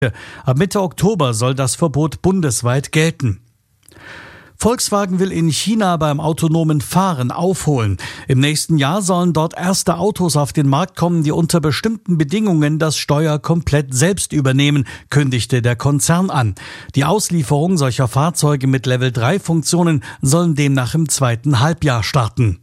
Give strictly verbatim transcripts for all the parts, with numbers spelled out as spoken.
Ab Mitte Oktober soll das Verbot bundesweit gelten. Volkswagen will in China beim autonomen Fahren aufholen. Im nächsten Jahr sollen dort erste Autos auf den Markt kommen, die unter bestimmten Bedingungen das Steuer komplett selbst übernehmen, kündigte der Konzern an. Die Auslieferung solcher Fahrzeuge mit Level drei Funktionen sollen demnach im zweiten Halbjahr starten.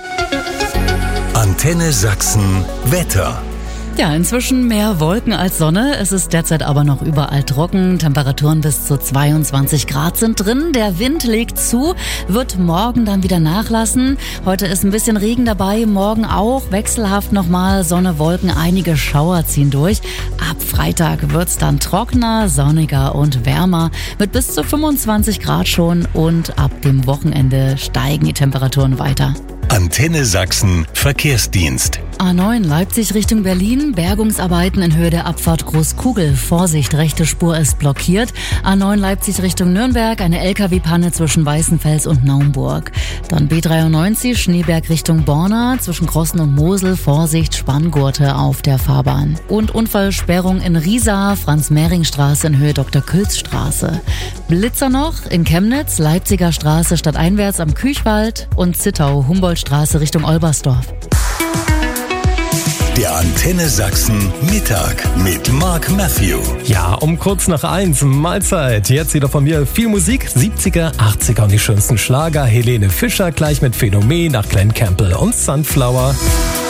Antenne Sachsen Wetter. Ja, inzwischen mehr Wolken als Sonne. Es ist derzeit aber noch überall trocken. Temperaturen bis zu zweiundzwanzig Grad sind drin. Der Wind legt zu, wird morgen dann wieder nachlassen. Heute ist ein bisschen Regen dabei, morgen auch. Wechselhaft nochmal Sonne, Wolken, einige Schauer ziehen durch. Ab Freitag wird's dann trockener, sonniger und wärmer mit bis zu fünfundzwanzig Grad schon. Und ab dem Wochenende steigen die Temperaturen weiter. Antenne Sachsen Verkehrsdienst. A neun Leipzig Richtung Berlin, Bergungsarbeiten in Höhe der Abfahrt Großkugel. Vorsicht, rechte Spur ist blockiert. A neun Leipzig Richtung Nürnberg, eine L K W-Panne zwischen Weißenfels und Naumburg. Dann B dreiundneunzig Schneeberg Richtung Borna, zwischen Krossen und Mosel, Vorsicht, Spanngurte auf der Fahrbahn. Und Unfallsperrung in Riesa, Franz-Mehring-Straße in Höhe Doktor Külz-Straße. Blitzer noch in Chemnitz, Leipziger Straße stadteinwärts am Küchwald und Zittau, Humboldtstraße Richtung Olbersdorf. Der Antenne Sachsen Mittag mit Mark Matthew. Ja, um kurz nach eins, Mahlzeit. Jetzt wieder von mir viel Musik, siebziger, achtziger und die schönsten Schlager. Helene Fischer gleich mit Phänomen nach Glenn Campbell und Sunflower.